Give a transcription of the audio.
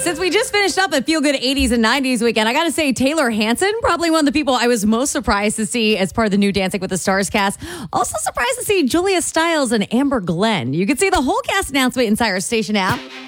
Since we just finished up a Feel Good 80s and 90s weekend, I got to say Taylor Hanson, probably one of the people I was most surprised to see as part of the new Dancing with the Stars cast. Also surprised to see Julia Stiles and Amber Glenn. You can see the whole cast announcement inside our station app.